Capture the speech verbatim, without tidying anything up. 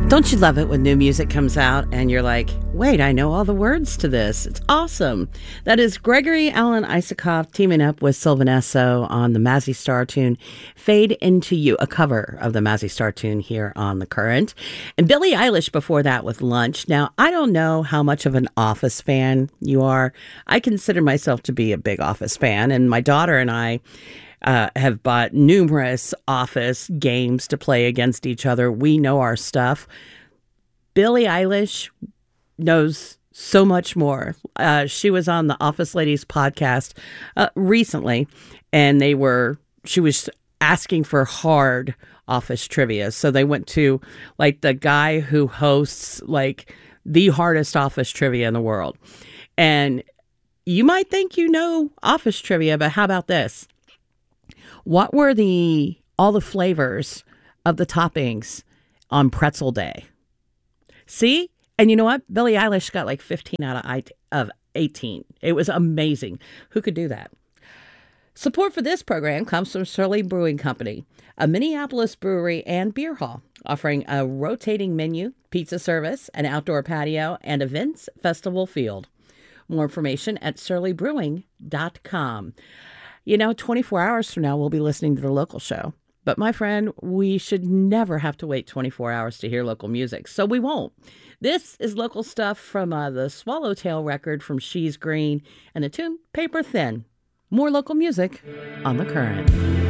Don't you love it when new music comes out and you're like, wait, I know all the words to this. It's awesome. That is Gregory Alan Isakov teaming up with Sylvan Esso on the Mazzy Star tune, Fade Into You, a cover of the Mazzy Star tune here on The Current. And Billie Eilish before that with Lunch. Now, I don't know how much of an Office fan you are. I consider myself to be a big Office fan, and my daughter and I Uh, have bought numerous Office games to play against each other. We know our stuff. Billie Eilish knows so much more. Uh, she was on the Office Ladies podcast uh, recently, and they were, she was asking for hard Office trivia. So they went to like the guy who hosts like the hardest Office trivia in the world. And you might think you know Office trivia, but how about this? What were the all the flavors of the toppings on Pretzel Day? See? And you know what? Billie Eilish got like fifteen out of eighteen. It was amazing. Who could do that? Support for this program comes from Surly Brewing Company, a Minneapolis brewery and beer hall, offering a rotating menu, pizza service, an outdoor patio, and events festival field. More information at surly brewing dot com. You know, twenty-four hours from now, we'll be listening to the local show. But my friend, we should never have to wait twenty-four hours to hear local music. So we won't. This is local stuff from uh, the Swallowtail record from She's Green and the tune Paper Thin. More local music on The Current.